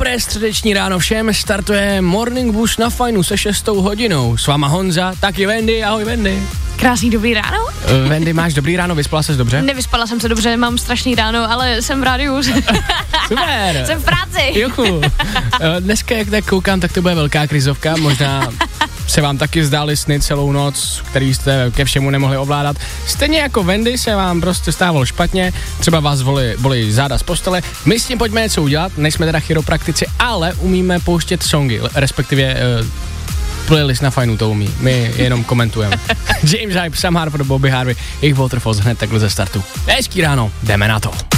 Dobré středeční ráno všem, startuje Morning Boost na Fajnu se 6. hodinou. S váma Honza, taky Wendy, ahoj Wendy. Krásný dobrý ráno. Wendy, máš dobrý ráno, vyspala ses dobře? Nevyspala jsem se dobře, mám strašný ráno, ale jsem v rádiu. Super. Jsem v práci. Juchu. Dneska, jak tak koukám, tak to bude velká krizovka, možná se vám taky zdály sny celou noc, který jste ke všemu nemohli ovládat. Stejně jako Wendy se vám prostě stávalo špatně, třeba vás bolí záda z postele. My s tím pojďme něco udělat, nejsme teda chiropraktici, ale umíme pouštět songy, respektive playlist na Fajnu to umí, my jenom komentujeme. James Hype, Sam Harper, Bobby Harvey, jejich Waterfalls hned takhle ze startu. Hezký ráno, jdeme na to.